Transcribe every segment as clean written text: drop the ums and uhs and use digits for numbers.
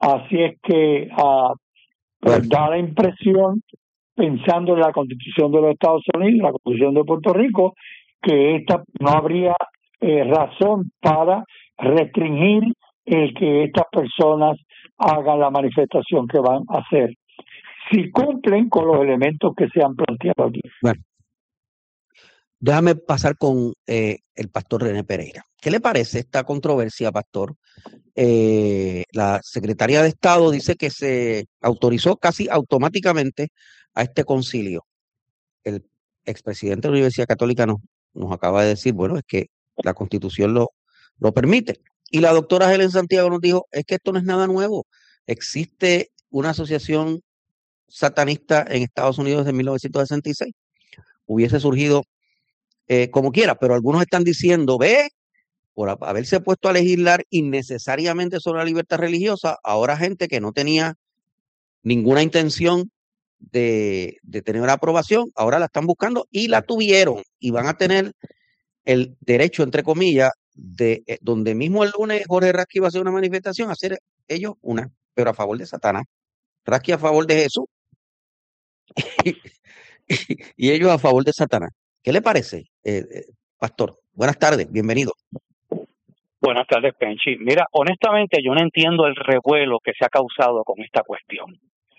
Así es que pues Bueno, da la impresión, pensando en la Constitución de los Estados Unidos, la Constitución de Puerto Rico, que no habría razón para restringir el que estas personas hagan la manifestación que van a hacer, si cumplen con los elementos que se han planteado aquí. bueno, déjame pasar con el pastor René Pereira. ¿Qué le parece esta controversia, pastor? La Secretaría de Estado dice que se autorizó casi automáticamente a este concilio. El expresidente de la Universidad Católica nos acaba de decir, bueno, es que la Constitución lo permite. Y la doctora Helen Santiago nos dijo, es que esto no es nada nuevo. Existe una asociación satanista en Estados Unidos desde 1966. Hubiese surgido como quiera, pero algunos están diciendo, ve, por haberse puesto a legislar innecesariamente sobre la libertad religiosa, ahora gente que no tenía ninguna intención de tener una aprobación, ahora la están buscando y la tuvieron y van a tener el derecho, entre comillas, de donde mismo el lunes Jorge Rasky iba a hacer una manifestación, hacer ellos una, pero a favor de Satanás. Rasky a favor de Jesús y ellos a favor de Satanás. ¿Qué le parece, pastor? Buenas tardes, bienvenido. Buenas tardes, Penchi. Mira, honestamente yo no entiendo el revuelo que se ha causado con esta cuestión.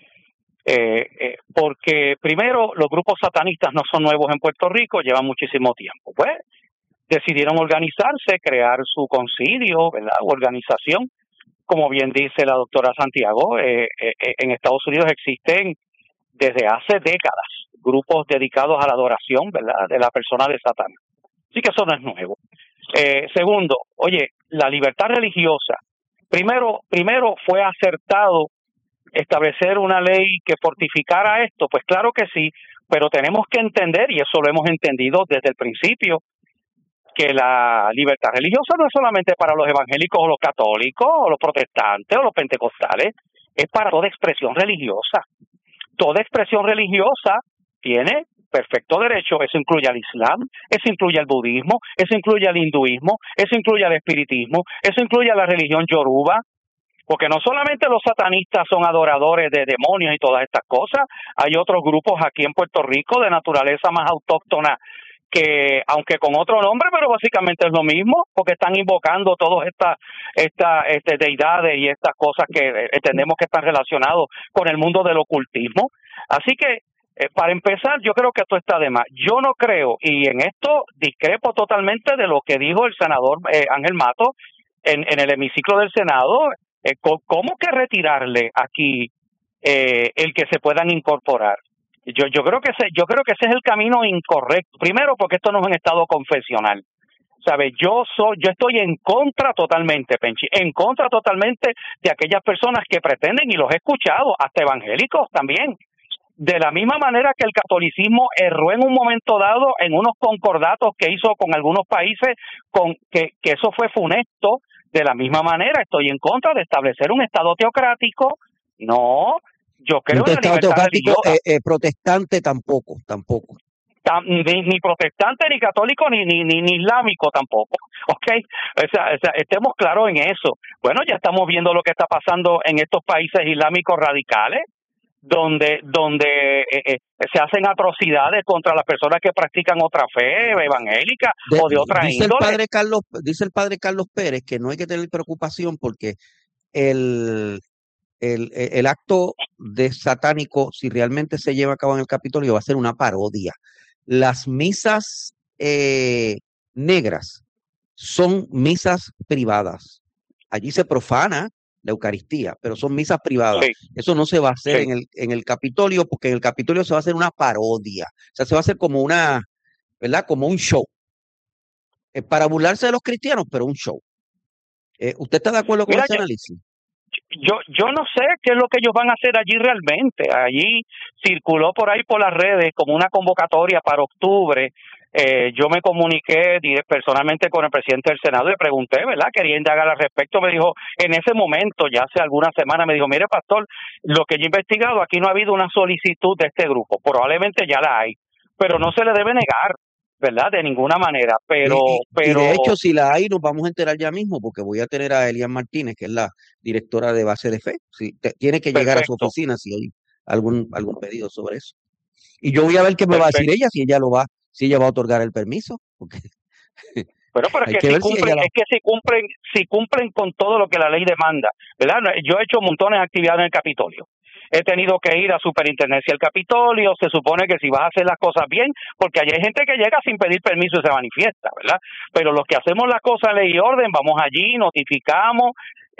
Porque primero, los grupos satanistas no son nuevos en Puerto Rico, llevan muchísimo tiempo. Pues decidieron organizarse, crear su concilio, ¿verdad? Organización. Como bien dice la doctora Santiago, en Estados Unidos existen desde hace décadas grupos dedicados a la adoración, ¿verdad?, de la persona de Satanás. Así que eso no es nuevo. Segundo, oye, la libertad religiosa. Primero fue acertado establecer una ley que fortificara esto. Pues claro que sí, pero tenemos que entender, y eso lo hemos entendido desde el principio, que la libertad religiosa no es solamente para los evangélicos o los católicos o los protestantes o los pentecostales, es para toda expresión religiosa. Toda expresión religiosa tiene perfecto derecho. Eso incluye al Islam, eso incluye al budismo, eso incluye al hinduismo, eso incluye al espiritismo, eso incluye a la religión yoruba, porque no solamente los satanistas son adoradores de demonios y todas estas cosas, hay otros grupos aquí en Puerto Rico de naturaleza más autóctona que, aunque con otro nombre, pero básicamente es lo mismo, porque están invocando todas estas deidades y estas cosas que entendemos que están relacionados con el mundo del ocultismo. Así que, para empezar, yo creo que esto está de más. Yo no creo, y en esto discrepo totalmente de lo que dijo el senador Ángel Mato en el hemiciclo del Senado. ¿Cómo que retirarle aquí el que se puedan incorporar? Yo creo que ese es el camino incorrecto. Primero, porque esto no es un estado confesional. ¿Sabe? Yo estoy en contra totalmente, Penchi, en contra totalmente de aquellas personas que pretenden, y los he escuchado, hasta evangélicos también. De la misma manera que el catolicismo erró en un momento dado en unos concordatos que hizo con algunos países, que eso fue funesto, de la misma manera estoy en contra de establecer un estado teocrático. No, yo creo en la Estado libertad teocrático religiosa. protestante tampoco. Ni protestante, ni católico, ni islámico tampoco, ¿ok? O sea, estemos claros en eso. Bueno, ya estamos viendo lo que está pasando en estos países islámicos radicales, donde se hacen atrocidades contra las personas que practican otra fe evangélica o de otra Dice índole. dice el padre Carlos Pérez que no hay que tener preocupación porque el acto de satánico, si realmente se lleva a cabo en el Capitolio, va a ser una parodia. Las misas negras son misas privadas. Allí se profana la Eucaristía, pero son misas privadas. Sí, Eso no se va a hacer sí. en el Capitolio, porque en el Capitolio se va a hacer una parodia. O sea, se va a hacer como una, ¿verdad? Como un show. Para burlarse de los cristianos, pero un show. ¿Usted está de acuerdo con Mira, ese análisis? yo no sé qué es lo que ellos van a hacer allí realmente. Allí circuló por ahí por las redes como una convocatoria para octubre. Yo me comuniqué personalmente con el presidente del Senado y le pregunté, ¿verdad? Quería indagar al respecto. Me dijo, en ese momento, ya hace algunas semanas, me dijo, mire, pastor, lo que yo he investigado, aquí no ha habido una solicitud de este grupo. Probablemente ya la hay, pero no se le debe negar. ¿verdad? De ninguna manera, Y de hecho, si la hay, nos vamos a enterar ya mismo, porque voy a tener a Elian Martínez, que es la directora de Base de Fe. Sí, tiene que llegar a su perfecto, oficina si hay algún pedido sobre eso. Y yo voy a ver qué me va a decir perfecto. ella, si ella va a otorgar el permiso, porque Bueno, pero es hay que que si ver si ella cumplen, es que si cumplen con todo lo que la ley demanda, ¿verdad? Yo he hecho montones de actividades en el Capitolio. He tenido que ir a superintendencia del Capitolio, se supone que si vas a hacer las cosas bien, porque allí hay gente que llega sin pedir permiso y se manifiesta, ¿verdad? Pero los que hacemos las cosas en ley y orden, vamos allí, notificamos,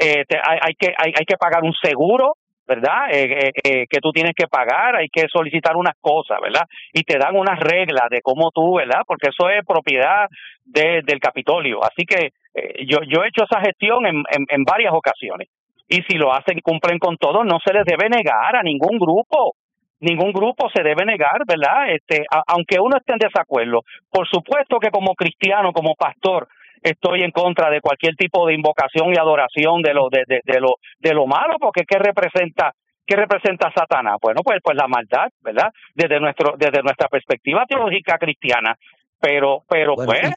hay que pagar un seguro, ¿verdad? Que tú tienes que pagar, hay que solicitar unas cosas, ¿verdad? Y te dan unas reglas de cómo tú, ¿verdad? Porque eso es propiedad del Capitolio. Así que yo he hecho esa gestión en varias ocasiones. Y si lo hacen, cumplen con todo, no se les debe negar a ningún grupo. Ningún grupo se debe negar, ¿verdad? Aunque uno esté en desacuerdo. Por supuesto que como cristiano, como pastor, estoy en contra de cualquier tipo de invocación y adoración de lo malo, porque ¿qué representa Satanás? Bueno, pues la maldad, ¿verdad? Desde nuestra perspectiva teológica cristiana. Pero bueno, pues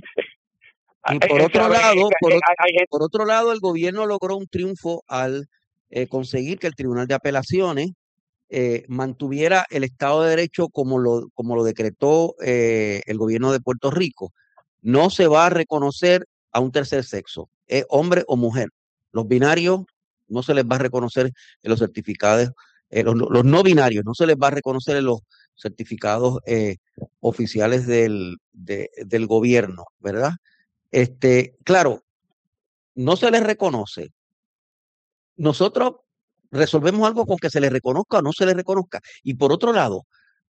y por otro lado, hay gente. por otro lado, el gobierno logró un triunfo al conseguir que el Tribunal de Apelaciones mantuviera el Estado de Derecho como lo decretó el gobierno de Puerto Rico. No se va a reconocer a un tercer sexo, hombre o mujer. Los binarios no se les va a reconocer en los certificados, los no binarios no se les va a reconocer en los certificados oficiales del gobierno, ¿verdad? Claro, no se les reconoce. Nosotros resolvemos algo con que se les reconozca o no se les reconozca. Y por otro lado,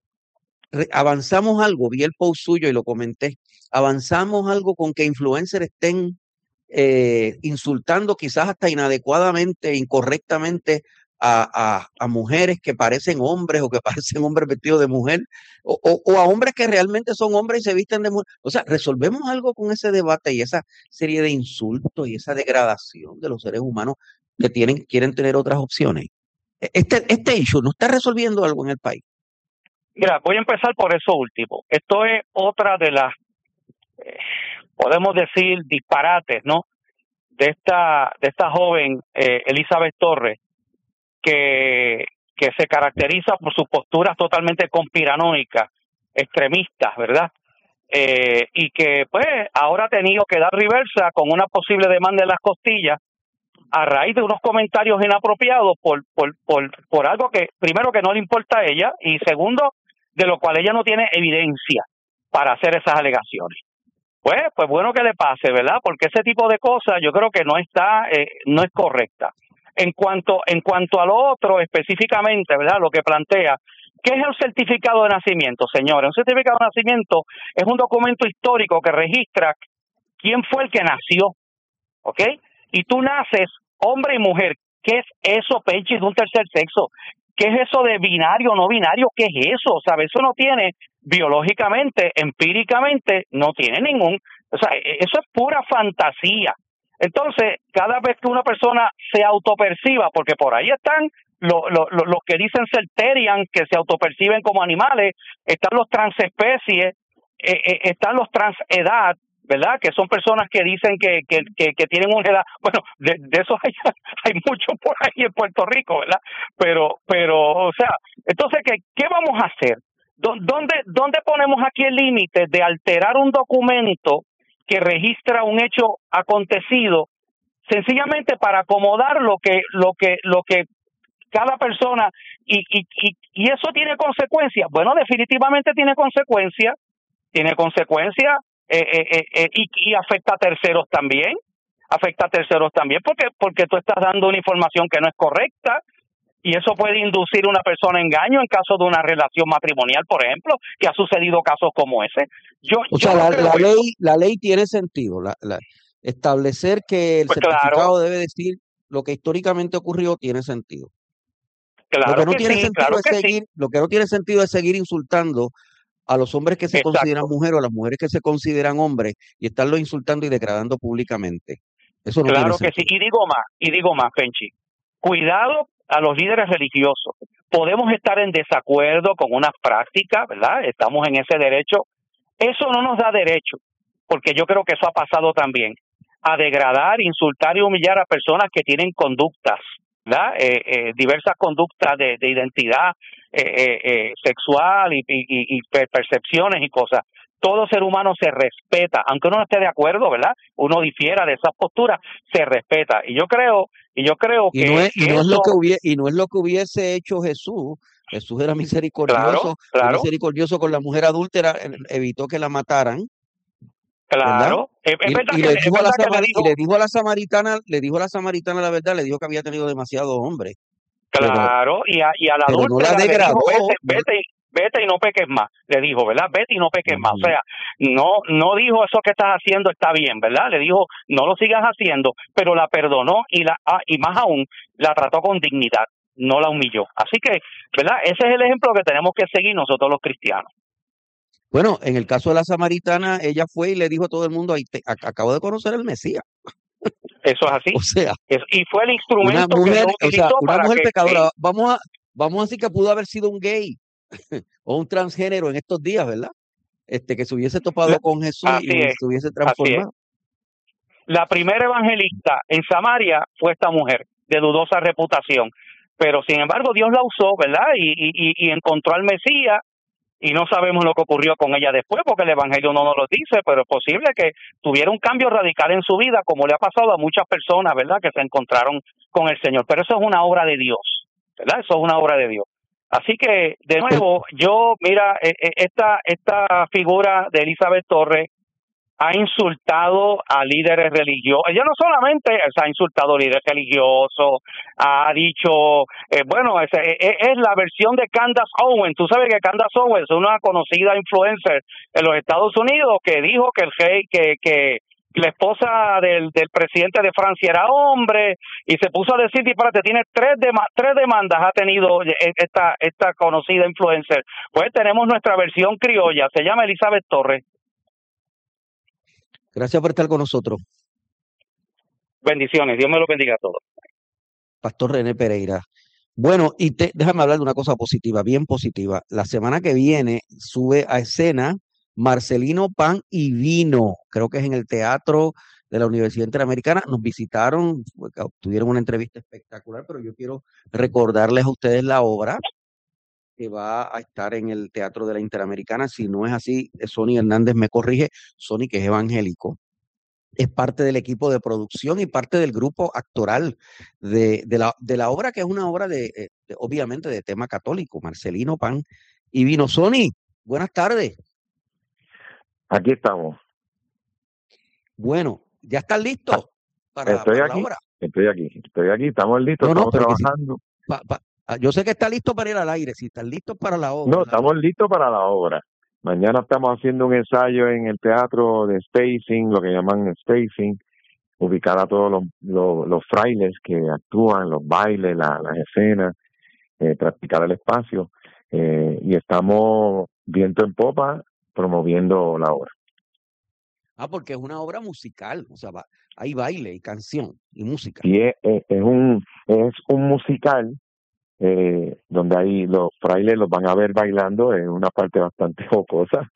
avanzamos algo, vi el post suyo y lo comenté, avanzamos algo con que influencers estén insultando quizás hasta inadecuadamente, incorrectamente a mujeres que parecen hombres o que parecen hombres vestidos de mujer o a hombres que realmente son hombres y se visten de mujer. O sea, resolvemos algo con ese debate y esa serie de insultos y esa degradación de los seres humanos que quieren tener otras opciones. Este issue no está resolviendo algo en el país. Mira, voy a empezar por eso último. Esto es otra de las, podemos decir, disparates, ¿no? De esta joven Elizabeth Torres, que se caracteriza por sus posturas totalmente conspiranoicas, extremistas, ¿verdad? Y que pues ahora ha tenido que dar reversa con una posible demanda en las costillas a raíz de unos comentarios inapropiados por algo que, primero, que no le importa a ella, y segundo, de lo cual ella no tiene evidencia para hacer esas alegaciones. Pues bueno que le pase, ¿verdad? Porque ese tipo de cosas yo creo que no es correcta. En cuanto a lo otro específicamente, ¿verdad? Lo que plantea, ¿qué es el certificado de nacimiento, señores? Un certificado de nacimiento es un documento histórico que registra quién fue el que nació, ¿ok? Y tú naces hombre y mujer. ¿Qué es eso, Penchi, de un tercer sexo? ¿Qué es eso de binario o no binario? ¿Qué es eso? ¿Sabes? Eso no tiene biológicamente, empíricamente, no tiene ningún... O sea, eso es pura fantasía. Entonces, cada vez que una persona se autoperciba, porque por ahí están los que dicen ser terian, que se autoperciben como animales, están los transespecies, están los transedad, ¿verdad? Que son personas que dicen que tienen una edad, bueno, de eso hay mucho por ahí en Puerto Rico, ¿verdad? Pero, o sea, entonces, ¿qué vamos a hacer? ¿Dónde ponemos aquí el límite de alterar un documento que registra un hecho acontecido sencillamente para acomodar lo que cada persona y eso tiene consecuencias? Bueno, definitivamente tiene consecuencias y afecta a terceros también, porque tú estás dando una información que no es correcta y eso puede inducir a una persona a engaño en caso de una relación matrimonial, por ejemplo, que ha sucedido casos como ese. La ley tiene sentido, establecer que el certificado claro, debe decir lo que históricamente ocurrió tiene sentido. Claro Lo que no que tiene sí, sentido claro es que sí. lo que no tiene sentido es seguir insultando a los hombres que se consideran Exacto. mujeres o a las mujeres que se consideran hombres y estarlos insultando y degradando públicamente. Eso no tiene Claro que sí. sentido. Y digo más, Penchi. Cuidado a los líderes religiosos. Podemos estar en desacuerdo con unas prácticas, ¿verdad? Estamos en ese derecho, Eso no nos da derecho, porque yo creo que eso ha pasado también, a degradar, insultar y humillar a personas que tienen conductas, ¿verdad? Diversas conductas de identidad sexual y percepciones y cosas. Todo ser humano se respeta, aunque uno no esté de acuerdo, ¿verdad? Uno difiera de esas posturas, se respeta. Y yo creo Y no es, y no es lo eso, que y no es lo que hubiese hecho Jesús. Jesús era claro, misericordioso, fue claro, misericordioso con la mujer adúltera, evitó que la mataran, ¿verdad? claro. Es Y, verdad y que le es dijo a la verdad que le y dijo, le dijo a la samaritana la verdad, le dijo que había tenido demasiados hombres, pero, claro, y a la pero no la adúltera le dijo, degradó. vete y no peques más, le dijo, ¿verdad? Vete y no peques más. O Ujú. sea, no dijo eso que estás haciendo está bien, ¿verdad? Le dijo, no lo sigas haciendo, pero la perdonó y más aún, la trató con dignidad, no la humilló. Así que, ¿verdad? Ese es el ejemplo que tenemos que seguir nosotros los cristianos. Bueno, en el caso de la samaritana, ella fue y le dijo a todo el mundo, ahí acabo de conocer el Mesías. Eso es O así. sea, Y fue el una instrumento que mujer, Dios o sea, utilizó una para mujer que, pecadora, sí, vamos a decir que pudo haber sido un gay o un transgénero en estos días, ¿verdad? Que se hubiese topado con Jesús y así es, se hubiese así es. transformado. La primera evangelista en Samaria fue esta mujer de dudosa reputación, pero sin embargo Dios la usó, ¿verdad? Y encontró al Mesías y no sabemos lo que ocurrió con ella después porque el Evangelio no nos lo dice, pero es posible que tuviera un cambio radical en su vida como le ha pasado a muchas personas, ¿verdad? Que se encontraron con el Señor, pero eso es una obra de Dios, ¿verdad? Eso es una obra de Dios. Así que, de nuevo, mira, esta figura de Elizabeth Torres ha insultado a líderes religiosos. Ella no solamente ha insultado a líderes religiosos, ha dicho, bueno, es la versión de Candace Owens. Tú sabes que Candace Owens es una conocida influencer en los Estados Unidos que dijo que el rey, que la esposa del presidente de Francia era hombre y se puso a decir disparate. Tiene tres demandas ha tenido esta conocida influencer. Pues tenemos nuestra versión criolla, se llama Elizabeth Torres. Gracias por estar con nosotros, Bendiciones, Dios me lo bendiga a todos. Pastor René Pereira. Bueno, y déjame hablar de una cosa positiva, bien positiva. La semana que viene sube a escena Marcelino Pan y Vino, creo que es en el Teatro de la Universidad Interamericana. Nos visitaron, tuvieron una entrevista espectacular, pero yo quiero recordarles a ustedes la obra que va a estar en el Teatro de la Interamericana. Si no es así, Sony Hernández me corrige. Sony, que es evangélico, es parte del equipo de producción y parte del grupo actoral de la obra, que es una obra obviamente, de tema católico, Marcelino Pan y Vino. Sony, buenas tardes. Aquí estamos. Bueno, ¿ya estás listo para Estoy la aquí, obra? estoy aquí, estamos listos, No, estamos pero trabajando. yo sé que está listo para ir al aire, si estás listo para la obra. No, estamos listos para la obra. Mañana estamos haciendo un ensayo en el teatro de spacing, lo que llaman spacing, ubicar a todos los frailes que actúan, los bailes, las escenas, practicar el espacio, y estamos viento en popa promoviendo la obra. Porque es una obra musical, o sea, hay baile y canción y música. Y es un musical donde ahí los frailes los van a ver bailando en una parte bastante jocosa,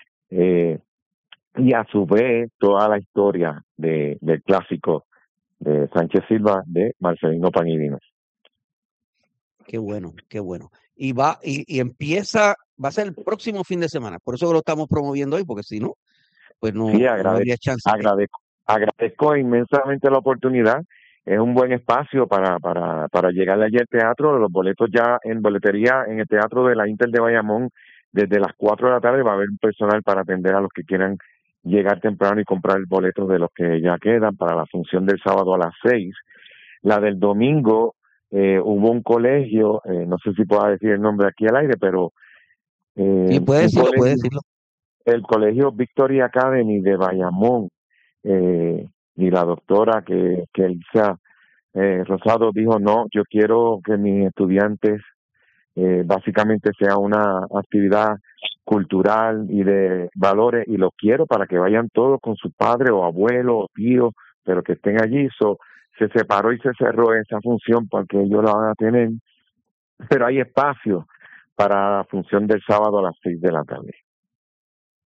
y a su vez toda la historia del clásico de Sánchez Silva de Marcelino Pan y Vino. Qué bueno, qué bueno. Y va a ser el próximo fin de semana, por eso que lo estamos promoviendo hoy, porque si no, pues no, Sí, no habría chance. agradezco inmensamente la oportunidad. Es un buen espacio para llegar allí al teatro. Los boletos ya en boletería en el Teatro de la Inter de Bayamón, desde las 4 de la tarde va a haber un personal para atender a los que quieran llegar temprano y comprar boletos de los que ya quedan para la función del sábado a las 6. La del domingo, hubo un colegio, no sé si puedo decir el nombre aquí al aire, pero Sí, puede colegio, decirlo. el colegio Victoria Academy de Bayamón, y la doctora que Elisa Rosado dijo, no, yo quiero que mis estudiantes básicamente sea una actividad cultural y de valores, y lo quiero para que vayan todos con su padre o abuelo o tío, pero que estén allí. Se separó y se cerró esa función porque ellos la van a tener, pero hay espacio para la función del sábado a las 6 de la tarde.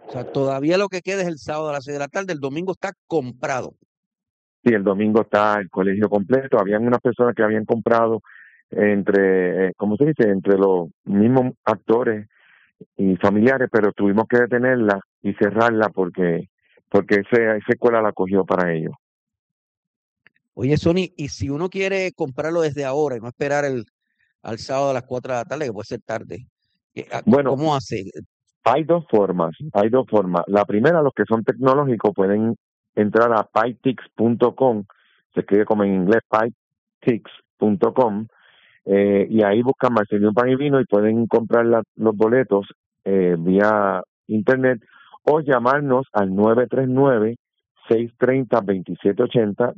O sea, todavía lo que queda es el sábado a las 6 de la tarde, el domingo está comprado. Sí, el domingo está el colegio completo. Habían unas personas que habían comprado ¿cómo se dice? Entre los mismos actores y familiares, pero tuvimos que detenerla y cerrarla porque esa escuela la cogió para ellos. Oye, Sony, y si uno quiere comprarlo desde ahora y no esperar al sábado a las 4 de la tarde, que puede ser tarde, Bueno, ¿cómo hace? hay dos formas. La primera, los que son tecnológicos pueden entrar a pytix.com, se escribe como en inglés, pytix.com, y ahí buscan Marcelino Pan y Vino y pueden comprar los boletos vía internet o llamarnos al 939-630-2780,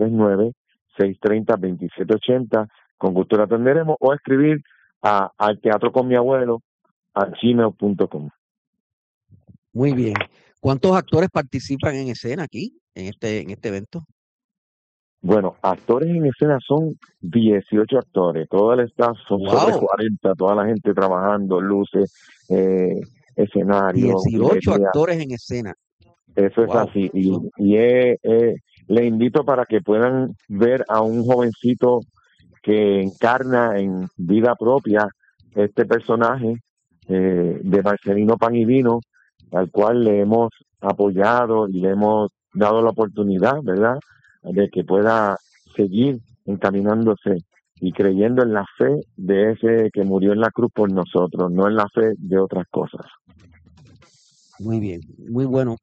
939-630-2780, con gusto lo atenderemos, o escribir al Teatro con mi abuelo a gmail.com. Muy bien. ¿Cuántos actores participan en escena aquí, en este evento? Bueno, actores en escena son 18 actores, todo el staff son sobre 40, toda la gente trabajando, luces, escenario, 18 actores en escena. Eso es así, le invito para que puedan ver a un jovencito que encarna en vida propia este personaje de Marcelino Pan y Vino, al cual le hemos apoyado y le hemos dado la oportunidad, ¿verdad?, de que pueda seguir encaminándose y creyendo en la fe de ese que murió en la cruz por nosotros, no en la fe de otras cosas. Muy bien, muy bueno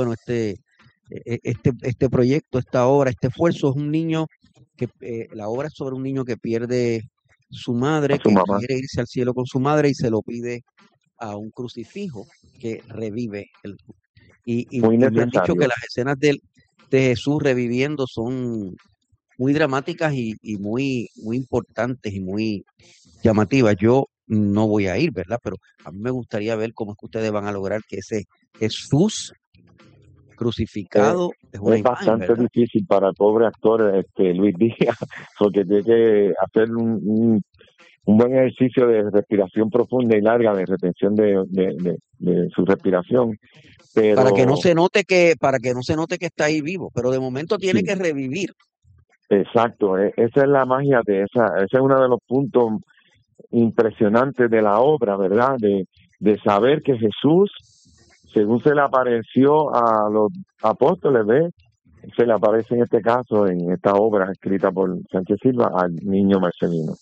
este proyecto, esta obra, este esfuerzo. Es un niño que la obra es sobre un niño que pierde su madre, que quiere irse al cielo con su madre y se lo pide a un crucifijo que revive. Y me han dicho que las escenas de Jesús reviviendo son muy dramáticas y muy importantes y muy llamativas. Yo no voy a ir, ¿verdad? Pero a mí me gustaría ver cómo es que ustedes van a lograr que ese Jesús crucificado es bastante ¿verdad? difícil para el pobre actor Luis Díaz, porque tiene que hacer un buen ejercicio de respiración profunda y larga, de retención de su respiración, pero para que no se note que está ahí vivo, pero de momento tiene que revivir. Exacto, esa es la magia ese es uno de los puntos impresionantes de la obra, ¿verdad? De saber que Jesús, según se le apareció a los apóstoles, se le aparece en este caso, en esta obra escrita por Sánchez Silva, al niño Marcelino.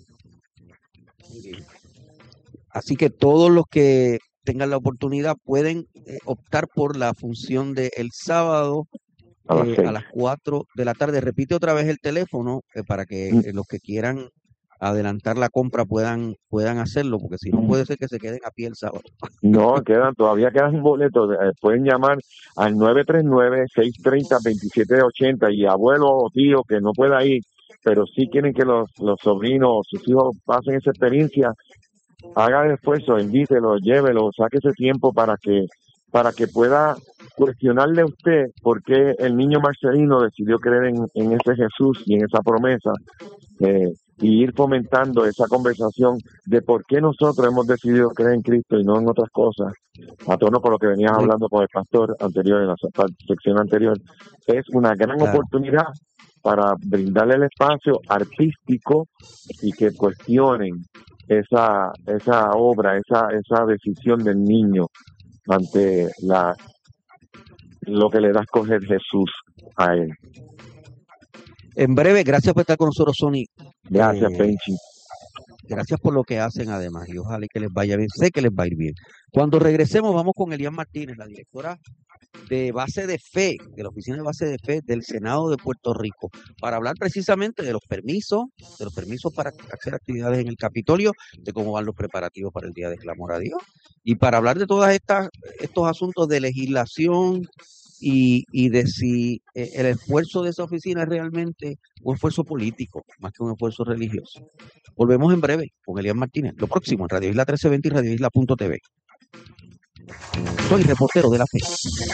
Así que todos los que tengan la oportunidad pueden optar por la función del sábado a las 4 de la tarde. Repite otra vez el teléfono para que los que quieran adelantar la compra puedan hacerlo, porque si no puede ser que se queden a pie el sábado. No, todavía quedan boletos. Pueden llamar al 939-630-2780 y abuelo o tío que no pueda ir, pero sí quieren que los sobrinos o sus hijos pasen esa experiencia, haga el esfuerzo, invítelo, llévelo, saque ese tiempo para que pueda cuestionarle a usted por qué el niño Marcelino decidió creer en ese Jesús y en esa promesa, y ir fomentando esa conversación de por qué nosotros hemos decidido creer en Cristo y no en otras cosas, a tono por lo que venías hablando con el pastor anterior, en la sección anterior. Es una gran oportunidad para brindarle el espacio artístico y que cuestionen esa obra, esa decisión del niño ante lo que le da a escoger Jesús a él. En breve, gracias por estar con nosotros, Sony. Gracias, Penchi. Gracias por lo que hacen además y ojalá que les vaya bien. Sé que les va a ir bien. Cuando regresemos vamos con Elian Martínez, la directora de Base de Fe, de la Oficina de Base de Fe del Senado de Puerto Rico, para hablar precisamente de los permisos para hacer actividades en el Capitolio, de cómo van los preparativos para el Día de Clamor a Dios, y para hablar de todos estos asuntos de legislación y de si el esfuerzo de esa oficina es realmente un esfuerzo político, más que un esfuerzo religioso. Volvemos en breve con Elian Martínez. Lo próximo en Radio Isla 1320 y Radio Isla.tv. Soy reportero de la fe.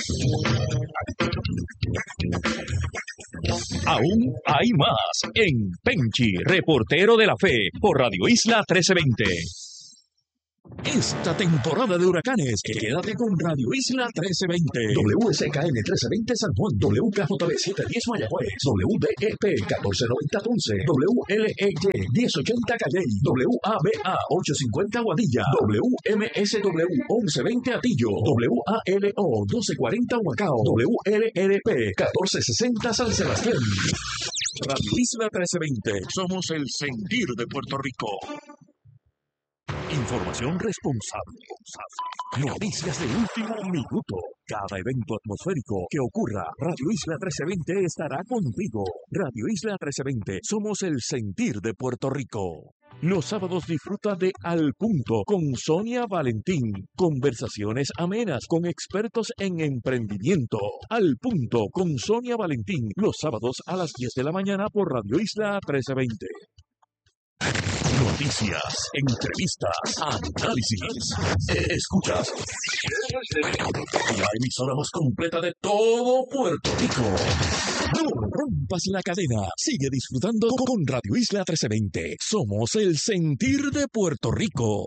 Aún hay más en Penchi, reportero de la fe, por Radio Isla 1320. Esta temporada de huracanes, quédate con Radio Isla 1320, WSKN 1320 San Juan, WKJB 710 Mayagüez, WDEP 1490 Ponce, WLEY 1080 Calley, WABA 850 Guadilla, WMSW 1120 Atillo, WALO 1240 Huacao, WLRP 1460 San Sebastián. Radio Isla 1320, somos el sentir de Puerto Rico. Información responsable. Noticias de último minuto. Cada evento atmosférico que ocurra, Radio Isla 1320 estará contigo. Radio Isla 1320, somos el sentir de Puerto Rico. Los sábados disfruta de Al Punto con Sonia Valentín. Conversaciones amenas con expertos en emprendimiento. Al Punto con Sonia Valentín. Los sábados a las 10 de la mañana por Radio Isla 1320. Noticias, entrevistas, análisis. Escuchas la emisora más completa de todo Puerto Rico. No rompas la cadena. Sigue disfrutando con Radio Isla 1320. Somos el sentir de Puerto Rico.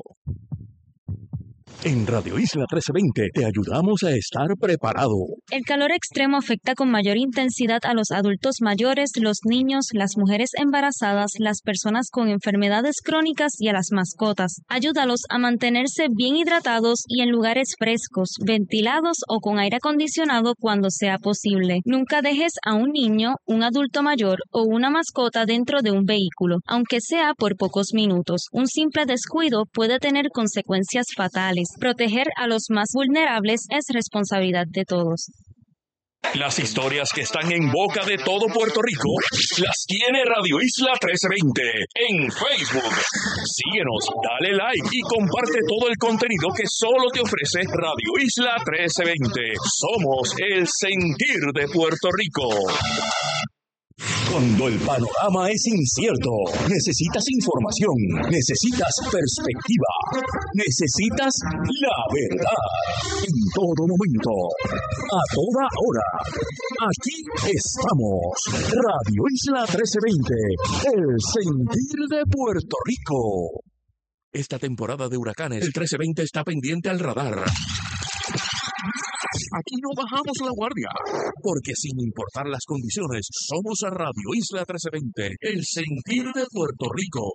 En Radio Isla 1320 te ayudamos a estar preparado. El calor extremo afecta con mayor intensidad a los adultos mayores, los niños, las mujeres embarazadas, las personas con enfermedades crónicas y a las mascotas. Ayúdalos a mantenerse bien hidratados y en lugares frescos, ventilados o con aire acondicionado cuando sea posible. Nunca dejes a un niño, un adulto mayor o una mascota dentro de un vehículo, aunque sea por pocos minutos. Un simple descuido puede tener consecuencias fatales. Proteger a los más vulnerables es responsabilidad de todos. Las historias que están en boca de todo Puerto Rico las tiene Radio Isla 1320 en Facebook. Síguenos, dale like y comparte todo el contenido que solo te ofrece Radio Isla 1320. Somos el sentir de Puerto Rico. Cuando el panorama es incierto, necesitas información, necesitas perspectiva, necesitas la verdad. En todo momento, a toda hora. Aquí estamos. Radio Isla 1320, el sentir de Puerto Rico. Esta temporada de huracanes, el 1320 está pendiente al radar. Aquí no bajamos la guardia, porque sin importar las condiciones, somos a Radio Isla 1320, el sentir de Puerto Rico.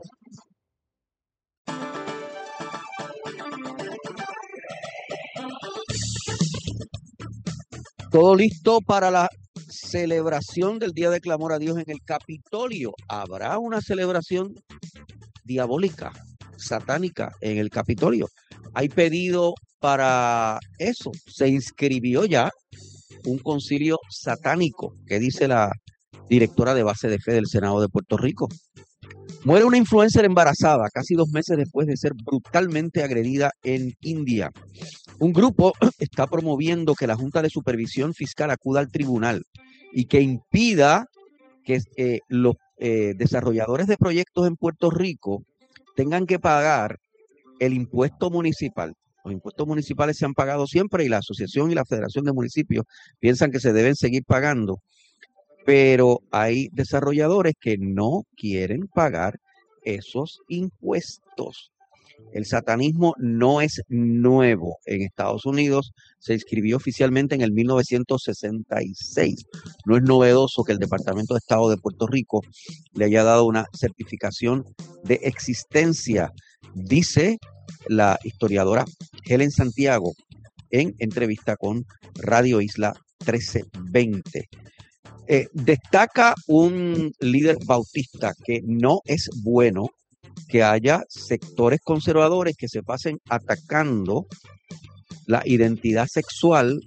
Todo listo para la celebración del Día de Clamor a Dios en el Capitolio. Habrá una celebración diabólica, satánica en el Capitolio. Hay pedido para eso. Se inscribió ya un concilio satánico, que dice la directora de base de fe del Senado de Puerto Rico. Muere una influencer embarazada casi 2 meses después de ser brutalmente agredida en India. Un grupo está promoviendo que la Junta de Supervisión Fiscal acuda al tribunal y que impida que los desarrolladores de proyectos en Puerto Rico tengan que pagar el impuesto municipal. Los impuestos municipales se han pagado siempre y la Asociación y la Federación de Municipios piensan que se deben seguir pagando, pero hay desarrolladores que no quieren pagar esos impuestos. El satanismo no es nuevo. En Estados Unidos se inscribió oficialmente en el 1966. No es novedoso que el Departamento de Estado de Puerto Rico le haya dado una certificación de existencia, dice la historiadora Helen Santiago en entrevista con Radio Isla 1320. Destaca un líder bautista que no es bueno que haya sectores conservadores que se pasen atacando la identidad sexual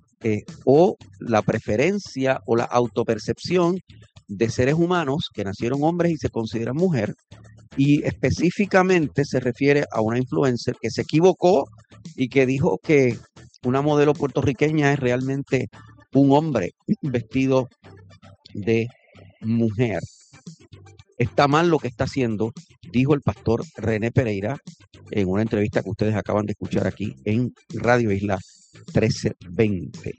o la preferencia o la autopercepción de seres humanos que nacieron hombres y se consideran mujer, y específicamente se refiere a una influencer que se equivocó y que dijo que una modelo puertorriqueña es realmente un hombre vestido de mujer. Está mal lo que está haciendo, dijo el pastor René Pereira en una entrevista que ustedes acaban de escuchar aquí en Radio Isla 1320.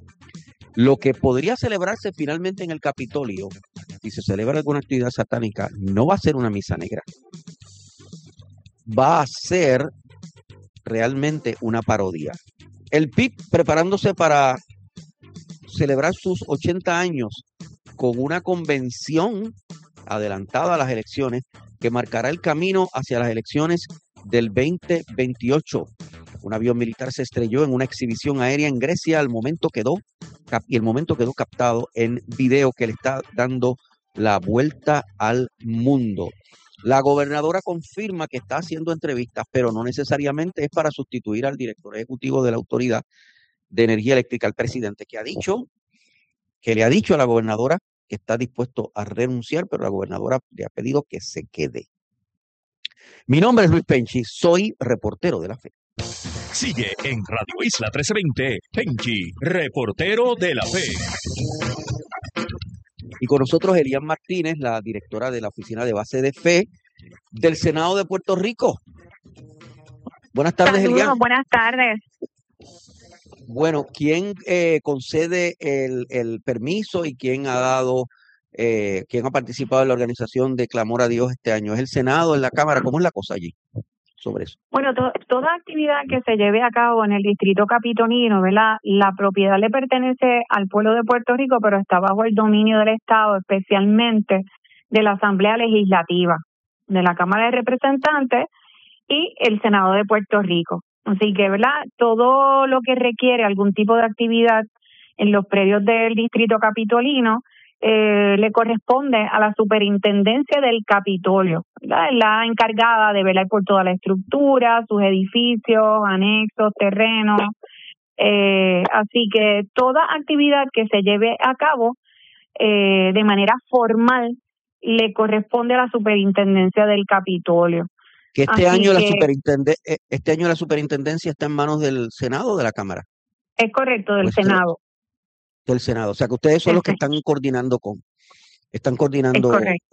Lo que podría celebrarse finalmente en el Capitolio, si se celebra alguna actividad satánica, no va a ser una misa negra. Va a ser realmente una parodia. El PIB preparándose para celebrar sus 80 años con una convención adelantada a las elecciones que marcará el camino hacia las elecciones del 2028. Un avión militar se estrelló en una exhibición aérea en Grecia, el momento quedó captado en video que le está dando la vuelta al mundo. La gobernadora confirma que está haciendo entrevistas, pero no necesariamente es para sustituir al director ejecutivo de la Autoridad de Energía Eléctrica, el presidente, que le ha dicho a la gobernadora que está dispuesto a renunciar, pero la gobernadora le ha pedido que se quede. Mi nombre es Luis Penchi, soy reportero de la Fe. Sigue en Radio Isla 1320, Penchi, reportero de la Fe. Y con nosotros Elian Martínez, la directora de la Oficina de Base de Fe del Senado de Puerto Rico. Buenas tardes, Elian. Buenas tardes. Bueno, ¿quién concede el permiso y quién ha participado en la organización de Clamor a Dios este año? ¿Es el Senado, es la Cámara? ¿Cómo es la cosa allí sobre eso? Bueno, toda actividad que se lleve a cabo en el distrito capitolino, ¿verdad? La propiedad le pertenece al pueblo de Puerto Rico, pero está bajo el dominio del Estado, especialmente de la Asamblea Legislativa, de la Cámara de Representantes y el Senado de Puerto Rico. Así que, ¿verdad? Todo lo que requiere algún tipo de actividad en los predios del distrito capitolino le corresponde a la superintendencia del Capitolio, ¿verdad? Es la encargada de velar por toda la estructura, sus edificios, anexos, terrenos. Así que toda actividad que se lleve a cabo de manera formal le corresponde a la superintendencia del Capitolio. Que este año la superintendencia está en manos del Senado o de la Cámara. Es correcto, del Senado. Del Senado. O sea que ustedes son los que están coordinando están coordinando.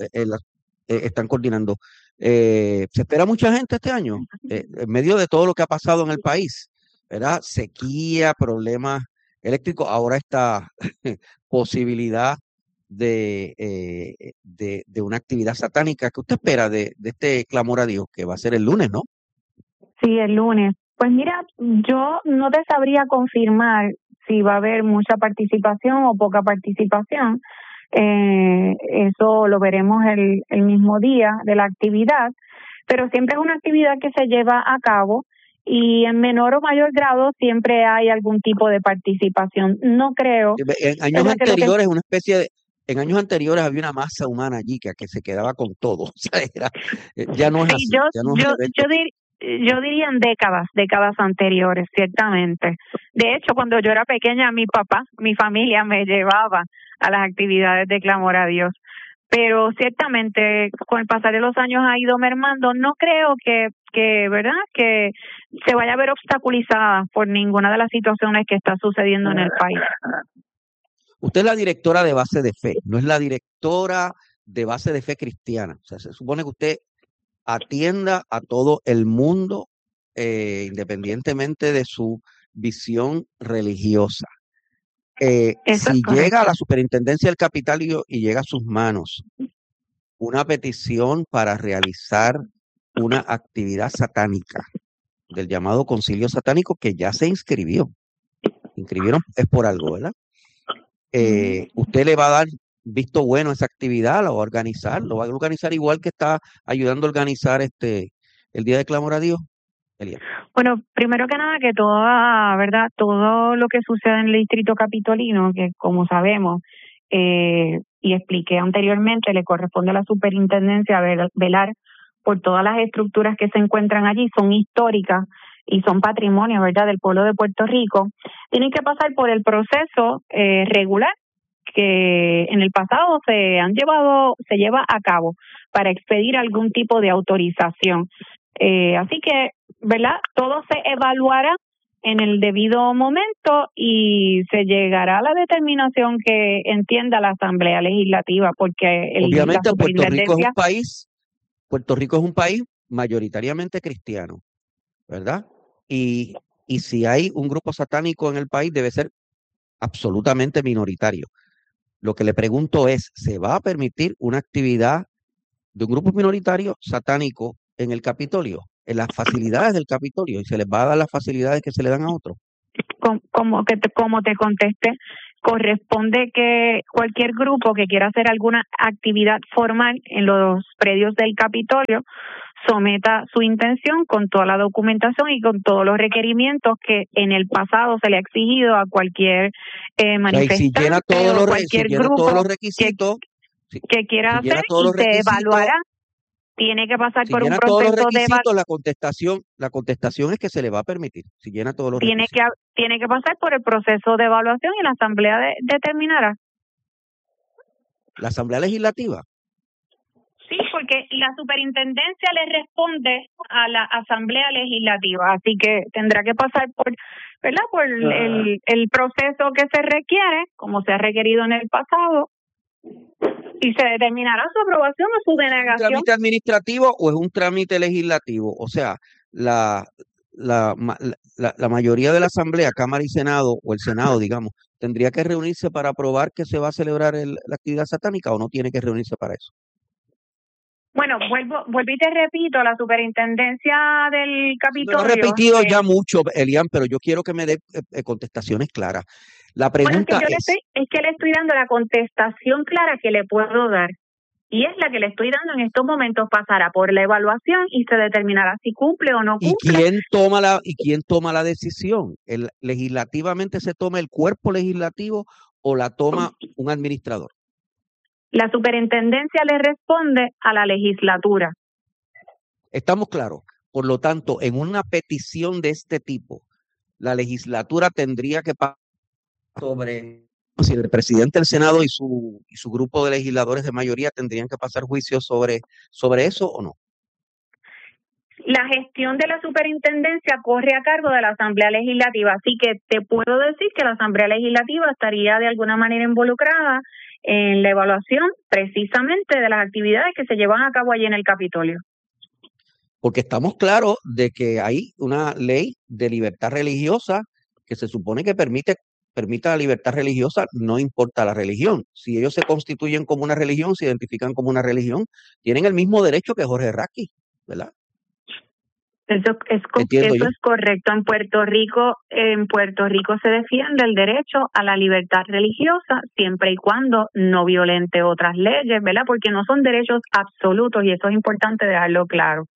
¿Se espera mucha gente este año? En medio de todo lo que ha pasado en el país, ¿verdad? Sequía, problemas eléctricos, ahora esta posibilidad de una actividad satánica. ¿Qué usted espera de este clamor a Dios, que va a ser el lunes, no? Sí, el lunes. Pues mira, yo no te sabría confirmar si va a haber mucha participación o poca participación. Eso lo veremos el mismo día de la actividad, pero siempre es una actividad que se lleva a cabo y en menor o mayor grado siempre hay algún tipo de participación. No creo. En años anteriores, en años anteriores había una masa humana allí que se quedaba con todo. O sea, ya no es así. Yo diría en décadas anteriores, ciertamente. De hecho, cuando yo era pequeña, mi familia me llevaba a las actividades de Clamor a Dios. Pero ciertamente, con el pasar de los años ha ido mermando. No creo que ¿verdad?, que se vaya a ver obstaculizada por ninguna de las situaciones que está sucediendo en el país. Usted es la directora de Base de Fe, no es la directora de Base de Fe cristiana. O sea, se supone que usted atienda a todo el mundo, independientemente de su visión religiosa. Si llega a la superintendencia del Capitolio y llega a sus manos una petición para realizar una actividad satánica del llamado concilio satánico, que ya se inscribieron es por algo, ¿verdad? ¿Usted le va a dar visto bueno a esa actividad? ¿Lo va a organizar igual que está ayudando a organizar el Día de Clamor a Dios? Elian. Bueno, primero que nada, que todo lo que sucede en el distrito capitolino, que como sabemos y expliqué anteriormente, le corresponde a la superintendencia velar por todas las estructuras que se encuentran allí, son históricas y son patrimonio, ¿verdad?, del pueblo de Puerto Rico. Tienen que pasar por el proceso regular que en el pasado se lleva a cabo para expedir algún tipo de autorización. Así que, ¿verdad?, todo se evaluará en el debido momento y se llegará a la determinación que entienda la Asamblea Legislativa, porque obviamente Puerto Rico es un país mayoritariamente cristiano, ¿verdad? Y si hay un grupo satánico en el país, debe ser absolutamente minoritario. Lo que le pregunto es, ¿se va a permitir una actividad de un grupo minoritario satánico en el Capitolio? en las facilidades del Capitolio y se les va a dar las facilidades que se le dan a otros. Como te contesté, corresponde que cualquier grupo que quiera hacer alguna actividad formal en los predios del Capitolio someta su intención con toda la documentación y con todos los requerimientos que en el pasado se le ha exigido a cualquier manifestante o cualquier grupo requisitos, que quiera hacer y se evaluará. Tiene que pasar por un proceso de evaluación. La contestación es que se le va a permitir, si llena todos los requisitos. Tiene que pasar por el proceso de evaluación y la Asamblea determinará. ¿La Asamblea Legislativa? Sí, porque la superintendencia le responde a la Asamblea Legislativa, así que tendrá que pasar por, ¿verdad? Por el proceso que se requiere, como se ha requerido en el pasado, y se determinará su aprobación o su denegación. ¿Es un trámite administrativo o es un trámite legislativo? O sea, la mayoría de la Asamblea, Cámara y Senado, o el Senado, digamos, ¿tendría que reunirse para aprobar que se va a celebrar la actividad satánica o no tiene que reunirse para eso? Bueno, vuelvo y te repito, la superintendencia del Capitolio... Lo he repetido ya mucho, Elian, pero yo quiero que me dé contestaciones claras. La pregunta es que le estoy dando la contestación clara que le puedo dar. Y es la que le estoy dando en estos momentos. Pasará por la evaluación y se determinará si cumple o no cumple. ¿Y quién toma la decisión? ¿Legislativamente se toma el cuerpo legislativo o la toma un administrador? La superintendencia le responde a la legislatura. Estamos claros. Por lo tanto, en una petición de este tipo, la legislatura tendría que pasar si el presidente del Senado y su grupo de legisladores de mayoría tendrían que pasar juicio sobre eso o no. La gestión de la superintendencia corre a cargo de la Asamblea Legislativa, así que te puedo decir que la Asamblea Legislativa estaría de alguna manera involucrada en la evaluación precisamente de las actividades que se llevan a cabo allí en el Capitolio. Porque estamos claros de que hay una ley de libertad religiosa que se supone que permita la libertad religiosa, no importa la religión. Si ellos se constituyen como una religión, se identifican como una religión, tienen el mismo derecho que Jorge Raqui, ¿verdad? Eso es correcto. En Puerto Rico se defiende el derecho a la libertad religiosa siempre y cuando no violente otras leyes, ¿verdad? Porque no son derechos absolutos y eso es importante dejarlo claro.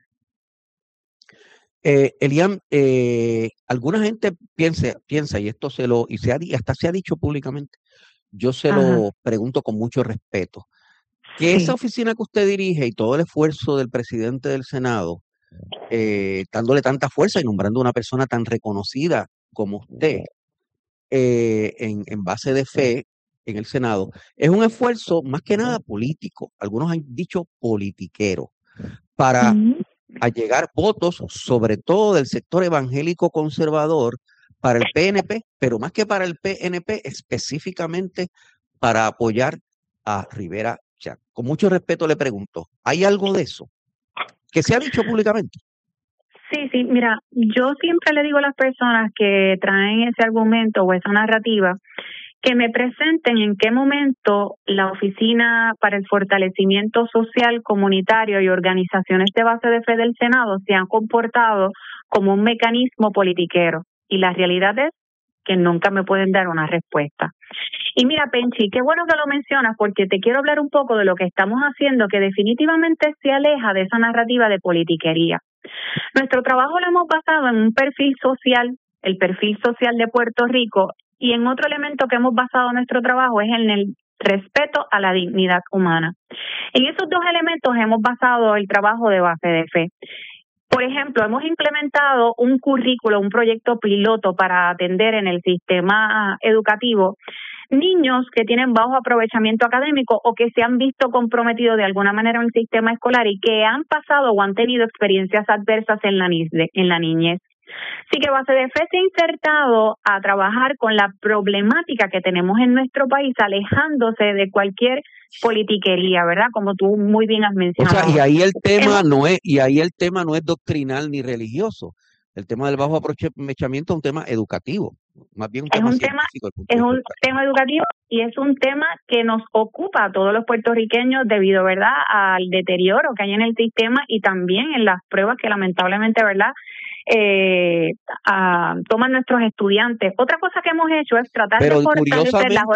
Elian, alguna gente piensa y esto hasta se ha dicho públicamente. Yo se lo pregunto con mucho respeto. Que esa oficina que usted dirige y todo el esfuerzo del presidente del Senado, dándole tanta fuerza y nombrando a una persona tan reconocida como usted en base de fe en el Senado, es un esfuerzo más que nada político. Algunos han dicho politiquero para allegar votos, sobre todo del sector evangélico conservador, para el PNP, pero más que para el PNP, específicamente para apoyar a Rivera Chat. Con mucho respeto le pregunto, ¿hay algo de eso que se ha dicho públicamente? Sí, mira, yo siempre le digo a las personas que traen ese argumento o esa narrativa que me presenten en qué momento la Oficina para el Fortalecimiento Social, Comunitario y Organizaciones de Base de Fe del Senado se han comportado como un mecanismo politiquero. Y la realidad es que nunca me pueden dar una respuesta. Y mira, Penchi, qué bueno que lo mencionas porque te quiero hablar un poco de lo que estamos haciendo que definitivamente se aleja de esa narrativa de politiquería. Nuestro trabajo lo hemos basado en un perfil social, el perfil social de Puerto Rico, y en otro elemento que hemos basado nuestro trabajo es en el respeto a la dignidad humana. En esos dos elementos hemos basado el trabajo de Base de Fe. Por ejemplo, hemos implementado un currículo, un proyecto piloto para atender en el sistema educativo niños que tienen bajo aprovechamiento académico o que se han visto comprometidos de alguna manera en el sistema escolar y que han pasado o han tenido experiencias adversas en la niñez. Así que Base de Fe se ha insertado a trabajar con la problemática que tenemos en nuestro país, alejándose de cualquier politiquería, ¿verdad? Como tú muy bien has mencionado. O sea, y ahí el tema no es doctrinal ni religioso. El tema del bajo aprovechamiento es un tema educativo, más bien un Es tema un tema, científico. Desde el punto es de un vista. tema educativo y es un tema que nos ocupa a todos los puertorriqueños debido, ¿verdad?, al deterioro que hay en el sistema y también en las pruebas que lamentablemente, ¿verdad?, toman nuestros estudiantes. Otra cosa que hemos hecho es tratar de Pero fortalecer las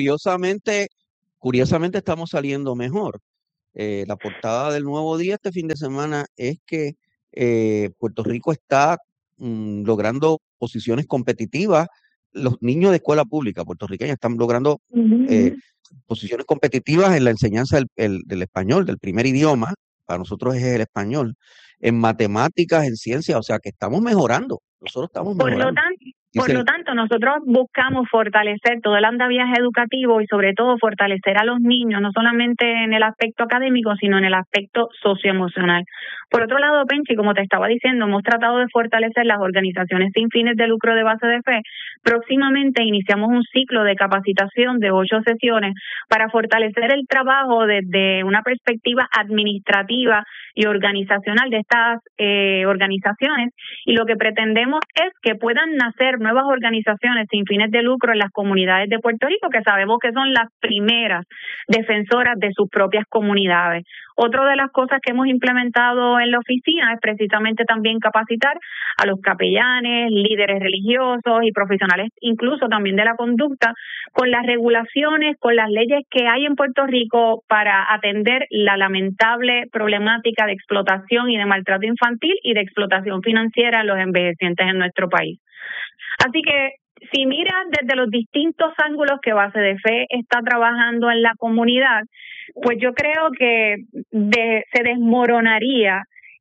curiosamente estamos saliendo mejor. La portada del Nuevo Día este fin de semana es que Puerto Rico está logrando posiciones competitivas. Los niños de escuela pública puertorriqueña están logrando posiciones competitivas en la enseñanza del español, del primer idioma. Para nosotros es el español. En matemáticas, en ciencias, o sea que estamos mejorando. Nosotros estamos Por lo mejorando. Por lo tanto, nosotros buscamos fortalecer todo el andamiaje educativo y sobre todo fortalecer a los niños, no solamente en el aspecto académico, sino en el aspecto socioemocional. Por otro lado, Penchi, como te estaba diciendo, hemos tratado de fortalecer las organizaciones sin fines de lucro de base de fe. Próximamente iniciamos un ciclo de capacitación de 8 sesiones para fortalecer el trabajo desde una perspectiva administrativa y organizacional de estas organizaciones, y lo que pretendemos es que puedan nacer nuevas organizaciones sin fines de lucro en las comunidades de Puerto Rico, que sabemos que son las primeras defensoras de sus propias comunidades. Otra de las cosas que hemos implementado en la oficina es precisamente también capacitar a los capellanes, líderes religiosos y profesionales incluso también de la conducta con las regulaciones, con las leyes que hay en Puerto Rico para atender la lamentable problemática de explotación y de maltrato infantil y de explotación financiera en los envejecientes en nuestro país. Así que si miras desde los distintos ángulos que Base de Fe está trabajando en la comunidad, pues yo creo que se desmoronaría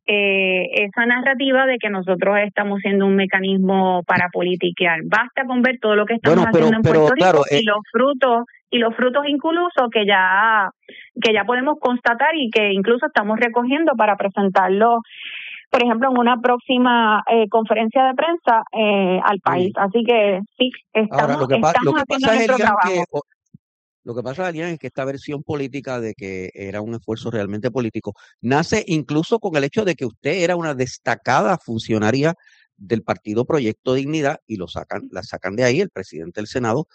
esa narrativa de que nosotros estamos siendo un mecanismo para politiquear. Basta con ver todo lo que estamos haciendo en Puerto Rico, claro, y los frutos incluso que ya podemos constatar y que incluso estamos recogiendo para presentarlo, por ejemplo, en una próxima conferencia de prensa al país. Así que sí, estamos haciendo nuestro trabajo. Lo que pasa, Elian, es que esta versión política de que era un esfuerzo realmente político nace incluso con el hecho de que usted era una destacada funcionaria del partido Proyecto Dignidad y la sacan de ahí, el presidente del Senado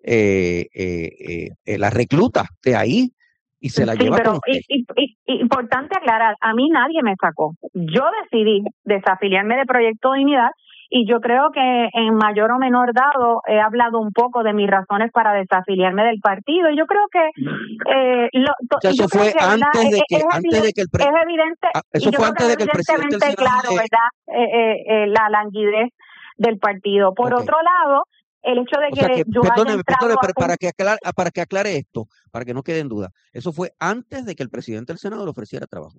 la recluta de ahí y se la lleva con usted. Importante aclarar, a mí nadie me sacó. Yo decidí desafiliarme de Proyecto Dignidad y yo creo que en mayor o menor grado he hablado un poco de mis razones para desafiliarme del partido. Y yo creo que eso fue antes de que el presidente del claro, ¿verdad? La languidez del partido. Por otro lado, el hecho de que yo perdóneme, para que aclare esto, para que no quede en duda, eso fue antes de que el presidente del Senado le ofreciera trabajo.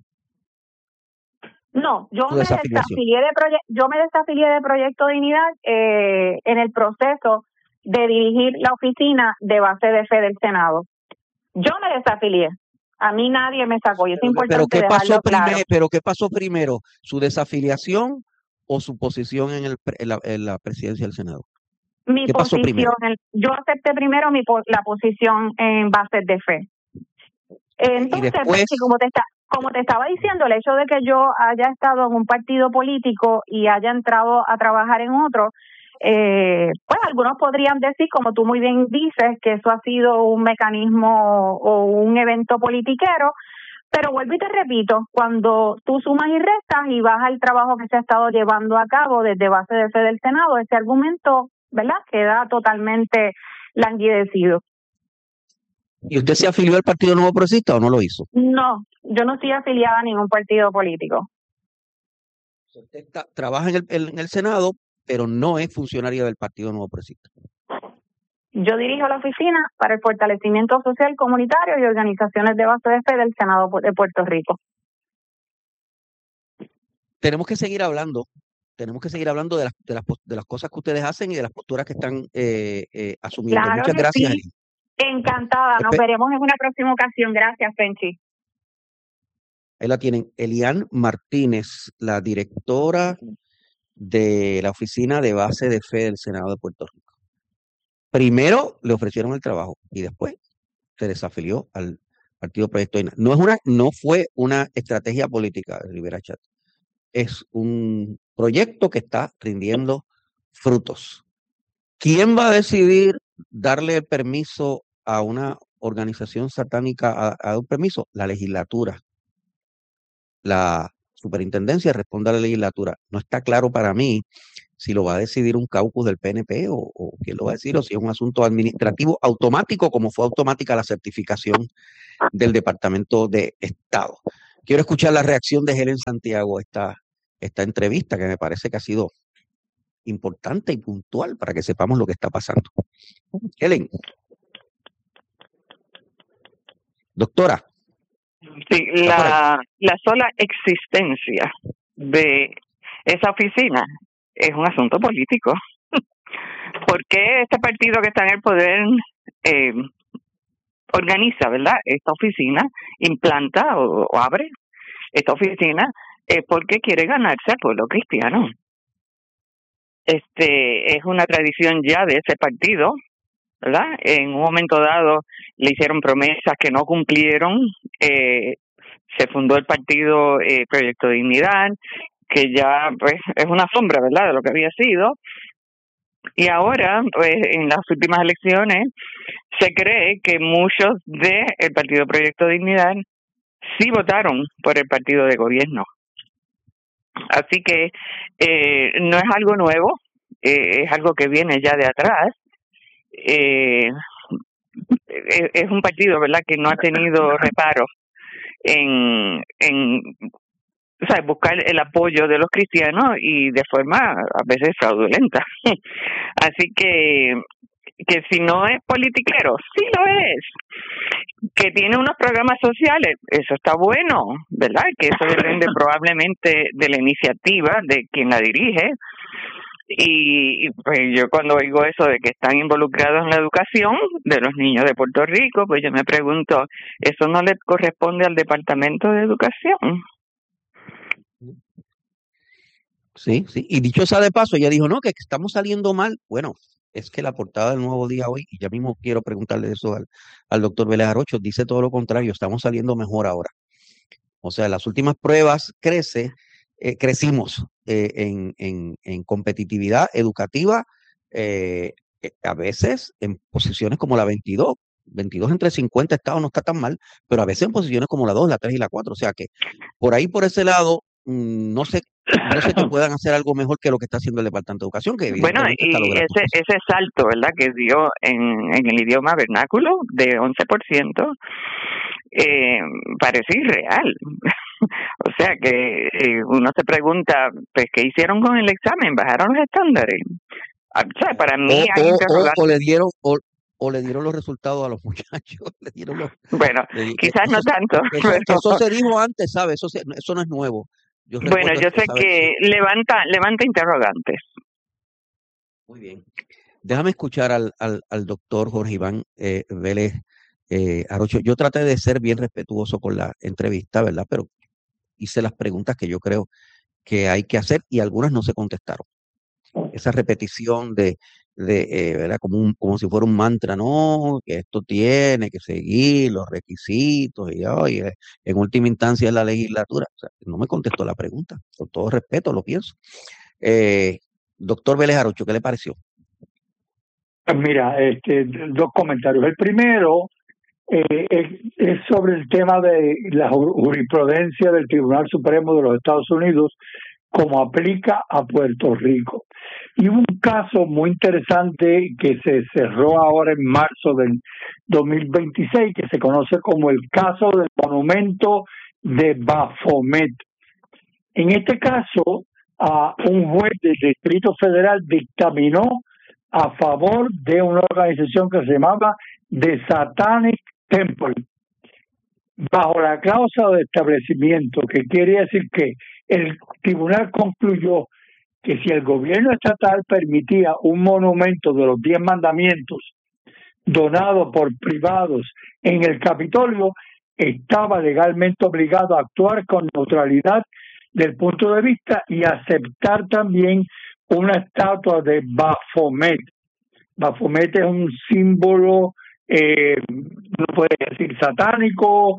No, yo me desafilié de Proyecto Dignidad en el proceso de dirigir la oficina de Base de Fe del Senado. Yo me desafilié. A mí nadie me sacó y es importante dejarlo claro. Pero ¿qué pasó primero? ¿Su desafiliación o su posición en la presidencia del Senado? Mi posición, yo acepté primero la posición en Bases de Fe. Entonces, después, como te estaba diciendo, el hecho de que yo haya estado en un partido político y haya entrado a trabajar en otro, pues algunos podrían decir, como tú muy bien dices, que eso ha sido un mecanismo o un evento politiquero, pero vuelvo y te repito, cuando tú sumas y restas y vas al trabajo que se ha estado llevando a cabo desde Base de Fe del Senado, ese argumento, ¿verdad?, queda totalmente languidecido. ¿Y usted se afilió al Partido Nuevo Progresista o no lo hizo? No, yo no estoy afiliada a ningún partido político. Usted trabaja en el Senado, pero no es funcionaria del Partido Nuevo Progresista. Yo dirijo la oficina para el fortalecimiento social comunitario y organizaciones de base de fe del Senado de Puerto Rico. Tenemos que seguir hablando de las cosas que ustedes hacen y de las posturas que están asumiendo. Claro. Muchas gracias. Sí. Encantada. Nos veremos en una próxima ocasión. Gracias, Penchi. Ahí la tienen. Elian Martínez, la directora de la Oficina de Base de Fe del Senado de Puerto Rico. Primero le ofrecieron el trabajo y después se desafilió al Partido Proyecto Dignidad. No fue una estrategia política de Rivera Chat. Es un proyecto que está rindiendo frutos. ¿Quién va a decidir darle el permiso a una organización satánica a dar un permiso? La legislatura. La superintendencia responde a la legislatura. No está claro para mí si lo va a decidir un caucus del PNP o quién lo va a decir, o si es un asunto administrativo automático, como fue automática la certificación del Departamento de Estado. Quiero escuchar la reacción de Helen Santiago a esta entrevista, que me parece que ha sido importante y puntual para que sepamos lo que está pasando. Helen. Doctora. Sí, la sola existencia de esa oficina es un asunto político. ¿Por qué este partido que está en el poder organiza, ¿verdad?, esta oficina, implanta o abre esta oficina? Porque quiere ganarse al pueblo cristiano. Es una tradición ya de ese partido, ¿verdad? En un momento dado le hicieron promesas que no cumplieron. Se fundó el partido Proyecto Dignidad, que ya pues es una sombra, ¿verdad?, de lo que había sido. Y ahora, pues en las últimas elecciones, se cree que muchos del partido Proyecto Dignidad sí votaron por el partido de gobierno. Así que no es algo nuevo, es algo que viene ya de atrás. Es un partido, ¿verdad?, que no ha tenido reparos en o sea, buscar el apoyo de los cristianos y de forma a veces fraudulenta. Así que si no es politiquero, sí lo es. Que tiene unos programas sociales, eso está bueno, ¿verdad? Que eso depende probablemente de la iniciativa de quien la dirige. Y pues yo cuando oigo eso de que están involucrados en la educación de los niños de Puerto Rico, pues yo me pregunto, ¿eso no le corresponde al Departamento de Educación? Sí. Y dicho sea de paso, ella dijo, no, que estamos saliendo mal. Bueno, es que la portada del Nuevo Día hoy, y ya mismo quiero preguntarle eso al doctor Vélez Arocho, dice todo lo contrario, estamos saliendo mejor ahora. O sea, las últimas pruebas crecimos en competitividad educativa, a veces en posiciones como la 22 entre 50 estados no está tan mal, pero a veces en posiciones como la 2, la 3 y la 4. O sea que por ese lado, no sé que puedan hacer algo mejor que lo que está haciendo el Departamento de Educación, que bueno, evidentemente está y logrando cosas. ese salto, ¿verdad?, que dio en el idioma vernáculo de 11%, parece irreal. O sea que uno se pregunta, pues, ¿qué hicieron con el examen? ¿Bajaron los estándares? O sea, para mí hay interrogantes. O le dieron los resultados a los muchachos. Bueno, quizás no tanto. Eso se dijo antes, ¿sabes? Eso no es nuevo. Yo sé que levanta interrogantes. Muy bien. Déjame escuchar al doctor Jorge Iván Vélez Arocho. Yo traté de ser bien respetuoso con la entrevista, ¿verdad? Pero hice las preguntas que yo creo que hay que hacer y algunas no se contestaron. Esa repetición ¿verdad? Como si fuera un mantra, no, que esto tiene que seguir los requisitos y en última instancia es la legislatura. O sea, no me contestó la pregunta, con todo respeto lo pienso. Doctor Vélez Arocho, ¿qué le pareció? Mira, dos comentarios. El primero es sobre el tema de la jurisprudencia del Tribunal Supremo de los Estados Unidos como aplica a Puerto Rico. Y hubo un caso muy interesante que se cerró ahora en marzo del 2026, que se conoce como el caso del monumento de Baphomet. En este caso, un juez del Distrito Federal dictaminó a favor de una organización que se llamaba The Satanic Temple, bajo la cláusula de establecimiento, que quiere decir que el tribunal concluyó que si el gobierno estatal permitía un monumento de los 10 mandamientos donado por privados en el Capitolio, estaba legalmente obligado a actuar con neutralidad del punto de vista y aceptar también una estatua de Baphomet. Baphomet es un símbolo, no puede decir satánico,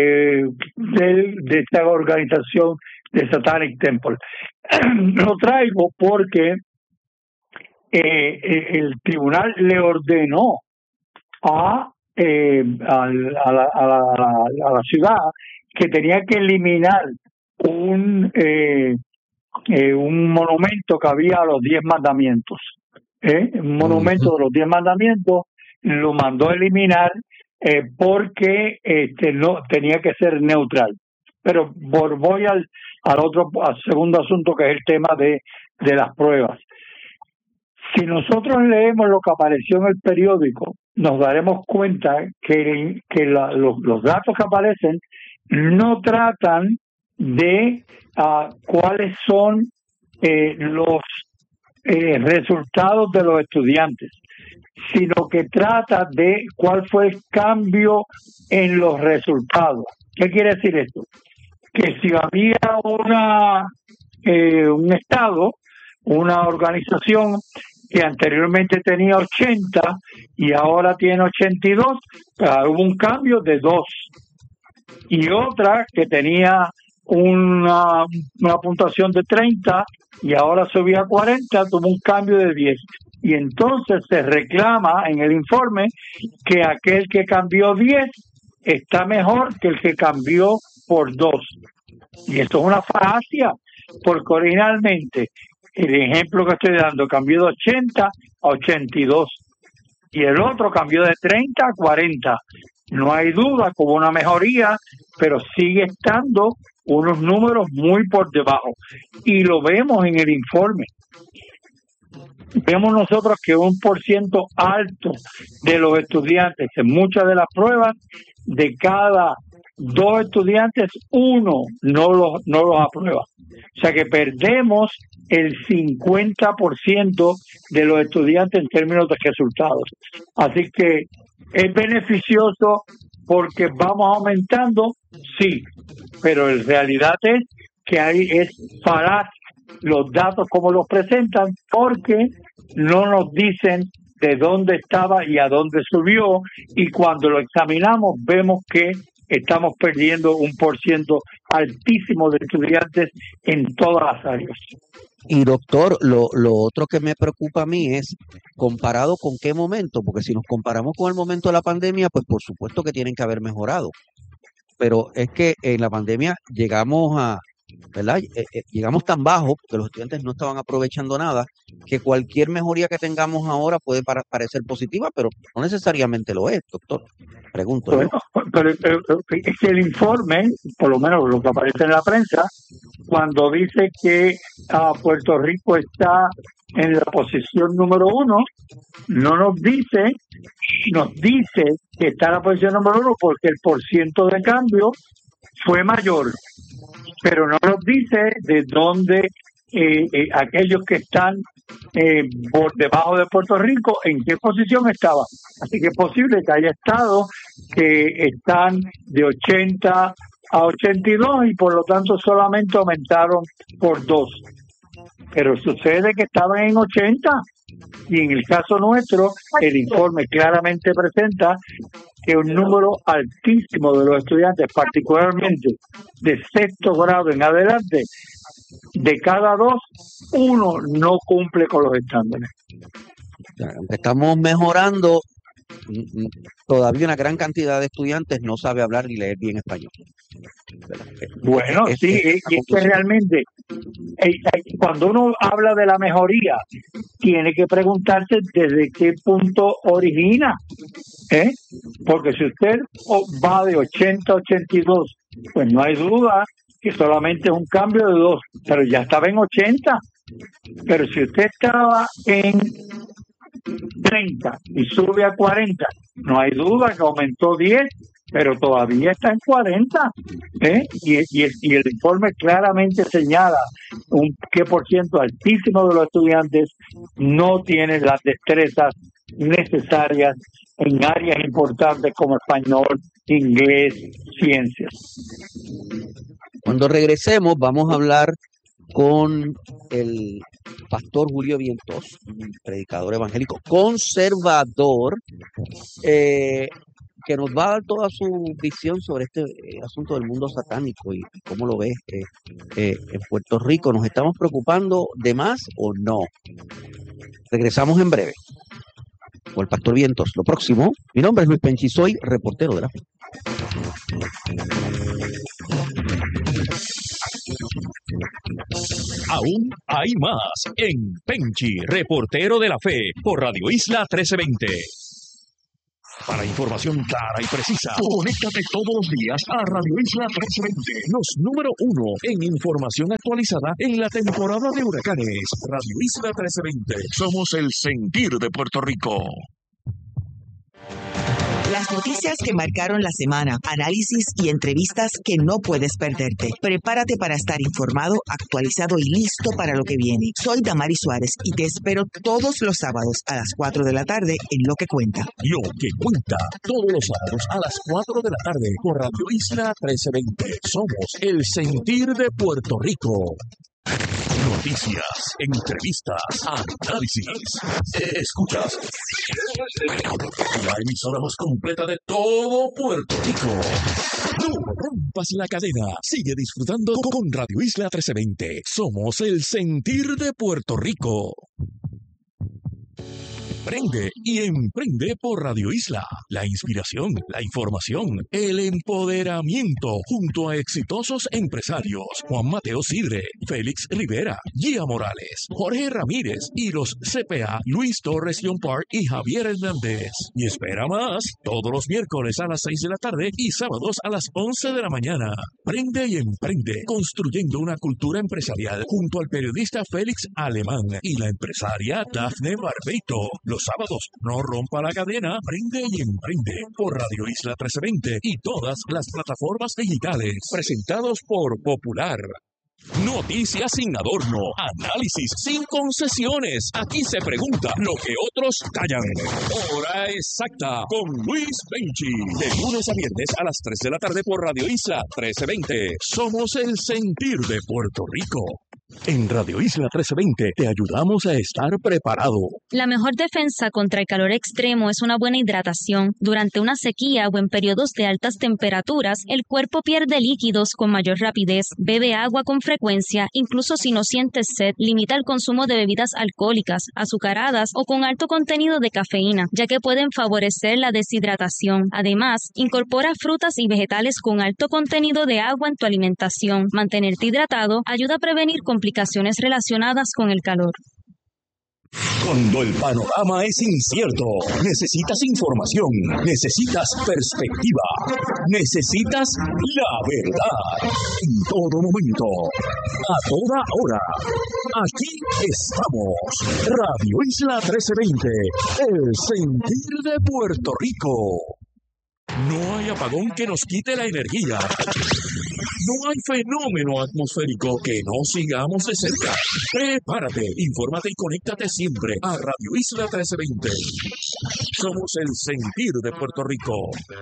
de esta organización de Satanic Temple. Lo traigo porque el tribunal le ordenó a la ciudad que tenía que eliminar un monumento que había a los 10 mandamientos. Un monumento de los 10 mandamientos lo mandó a eliminar porque no tenía que ser neutral. Pero voy al segundo asunto, que es el tema de las pruebas. Si nosotros leemos lo que apareció en el periódico, nos daremos cuenta que los datos que aparecen no tratan de cuáles son los resultados de los estudiantes, sino que trata de cuál fue el cambio en los resultados. ¿Qué quiere decir esto? Que si había un estado, una organización que anteriormente tenía 80 y ahora tiene 82, hubo un cambio de 2. Y otra que tenía una puntuación de 30 y ahora subió a 40, tuvo un cambio de 10. Y entonces se reclama en el informe que aquel que cambió 10 está mejor que el que cambió por 2. Y esto es una falacia, porque originalmente el ejemplo que estoy dando cambió de 80 a 82 y el otro cambió de 30 a 40. No hay duda que hubo una mejoría, pero sigue estando unos números muy por debajo. Y lo vemos en el informe. Vemos nosotros que un % alto de los estudiantes, en muchas de las pruebas, de cada 2 estudiantes, 1 no los aprueba. O sea que perdemos el 50% de los estudiantes en términos de resultados. Así que es beneficioso porque vamos aumentando, sí, pero en realidad es que ahí es falaz los datos como los presentan, porque no nos dicen de dónde estaba y a dónde subió, y cuando lo examinamos vemos que estamos perdiendo un % altísimo de estudiantes en todas las áreas. Y doctor, lo otro que me preocupa a mí es comparado con qué momento, porque si nos comparamos con el momento de la pandemia, pues por supuesto que tienen que haber mejorado. Pero es que en la pandemia llegamos ¿verdad? Llegamos tan bajo que los estudiantes no estaban aprovechando nada, que cualquier mejoría que tengamos ahora puede parecer positiva, pero no necesariamente lo es, doctor. Pregunto. Bueno, pero es que el informe, por lo menos lo que aparece en la prensa, cuando dice que Puerto Rico está en la posición número 1, no nos dice que está en la posición número 1 porque el % de cambio fue mayor, pero no nos dice de dónde aquellos que están por debajo de Puerto Rico, en qué posición estaban. Así que es posible que haya estados que están de 80 a 82 y por lo tanto solamente aumentaron por 2. Pero sucede que estaban en 80 y en el caso nuestro el informe claramente presenta que un número altísimo de los estudiantes, particularmente de sexto grado en adelante, de cada 2, 1 no cumple con los estándares. Estamos mejorando, todavía una gran cantidad de estudiantes no sabe hablar ni leer bien español. Bueno, sí, es que realmente cuando uno habla de la mejoría, tiene que preguntarse desde qué punto origina, porque si usted va de 80 a 82, pues no hay duda que solamente es un cambio de 2, pero ya estaba en 80. Pero si usted estaba en 30 y sube a 40, no hay duda que aumentó 10, pero todavía está en 40, y el informe claramente señala qué % altísimo de los estudiantes no tienen las destrezas necesarias en áreas importantes como español, inglés, ciencias. Cuando regresemos vamos a hablar con el pastor Julio Vientos, un predicador evangélico conservador, que nos va a dar toda su visión sobre este asunto del mundo satánico y cómo lo ves en Puerto Rico. ¿Nos estamos preocupando de más o no? Regresamos en breve con el Pastor Vientos. Lo próximo, mi nombre es Luis Penchi, soy reportero de la fe. Aún hay más en Penchi, reportero de la fe, por Radio Isla 1320. Para información clara y precisa, conéctate todos los días a Radio Isla 1320, los número 1 en información actualizada en la temporada de huracanes. Radio Isla 1320, somos el sentir de Puerto Rico. Las noticias que marcaron la semana, análisis y entrevistas que no puedes perderte. Prepárate para estar informado, actualizado y listo para lo que viene. Soy Damari Suárez y te espero todos los sábados a las 4 de la tarde en Lo que Cuenta. Lo que Cuenta, todos los sábados a las 4 de la tarde por Radio Isla 1320. Somos el sentir de Puerto Rico. Noticias, entrevistas, análisis. Escuchas la emisora más completa de todo Puerto Rico. No rompas la cadena. Sigue disfrutando con Radio Isla 1320. Somos el sentir de Puerto Rico. Prende y emprende por Radio Isla. La inspiración, la información, el empoderamiento junto a exitosos empresarios Juan Mateo Sidre, Félix Rivera, Gia Morales, Jorge Ramírez y los CPA Luis Torres Yompar y Javier Hernández. Y espera más, todos los miércoles a las 6 de la tarde y sábados a las 11 de la mañana. Prende y emprende, construyendo una cultura empresarial junto al periodista Félix Alemán y la empresaria Dafne Barbeito. Los sábados, no rompa la cadena, prende y emprende por Radio Isla 1320 y todas las plataformas digitales, presentados por Popular. Noticias sin adorno, análisis sin concesiones. Aquí se pregunta lo que otros callan. Hora exacta con Luis Penchi. De lunes a viernes a las 3 de la tarde por Radio Isla 1320. Somos el sentir de Puerto Rico. En Radio Isla 1320 te ayudamos a estar preparado. La mejor defensa contra el calor extremo es una buena hidratación. Durante una sequía o en periodos de altas temperaturas, el cuerpo pierde líquidos con mayor rapidez. Bebe agua con frecuencia, incluso si no sientes sed. Limita el consumo de bebidas alcohólicas, azucaradas o con alto contenido de cafeína, ya que pueden favorecer la deshidratación. Además, incorpora frutas y vegetales con alto contenido de agua en tu alimentación. Mantenerte hidratado ayuda a prevenir complicaciones relacionadas con el calor. Cuando el panorama es incierto, necesitas información, necesitas perspectiva, necesitas la verdad. En todo momento, a toda hora. Aquí estamos. Radio Isla 1320, el sentir de Puerto Rico. No hay apagón que nos quite la energía. No hay fenómeno atmosférico que no sigamos de cerca. Prepárate, infórmate y conéctate siempre a Radio Isla 1320. Somos el sentir de Puerto Rico.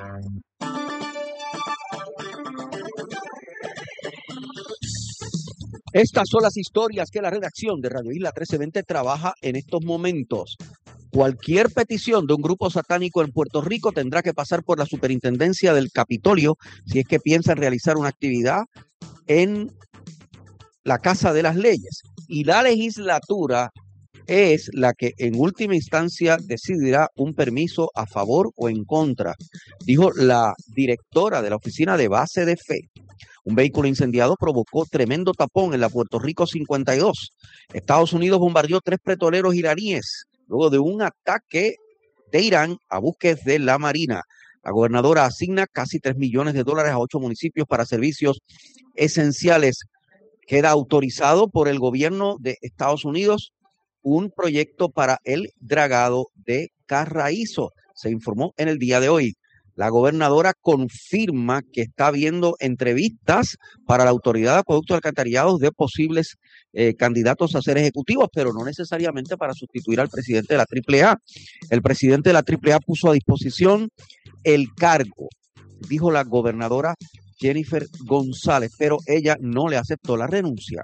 Estas son las historias que la redacción de Radio Isla 1320 trabaja en estos momentos. Cualquier petición de un grupo satánico en Puerto Rico tendrá que pasar por la superintendencia del Capitolio si es que piensan realizar una actividad en la Casa de las Leyes. Y la legislatura es la que en última instancia decidirá un permiso a favor o en contra, dijo la directora de la Oficina de Base de Fe. Un vehículo incendiado provocó tremendo tapón en la Puerto Rico 52. Estados Unidos bombardeó 3 petroleros iraníes luego de un ataque de Irán a buques de la Marina. La gobernadora asigna casi $3 millones a 8 municipios para servicios esenciales. Queda autorizado por el gobierno de Estados Unidos un proyecto para el dragado de Carraízo. Se informó en el día de hoy. La gobernadora confirma que está viendo entrevistas para la Autoridad de Acueductos y Alcantarillados de posibles candidatos a ser ejecutivos, pero no necesariamente para sustituir al presidente de la AAA. El presidente de la AAA puso a disposición el cargo, dijo la gobernadora Jennifer González, pero ella no le aceptó la renuncia.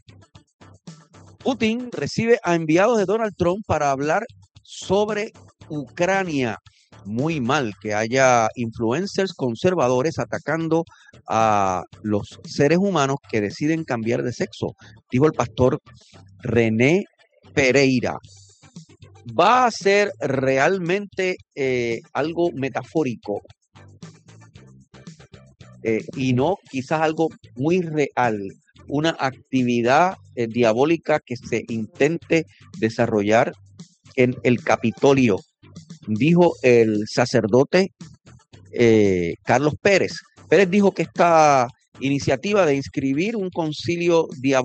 Putin recibe a enviados de Donald Trump para hablar sobre Ucrania. Muy mal que haya influencers conservadores atacando a los seres humanos que deciden cambiar de sexo, dijo el pastor René Pereira. va a ser realmente algo metafórico y no quizás algo muy real, una actividad diabólica que se intente desarrollar en el Capitolio, dijo el sacerdote Carlos Pérez. Pérez dijo que esta iniciativa de inscribir un concilio diabólico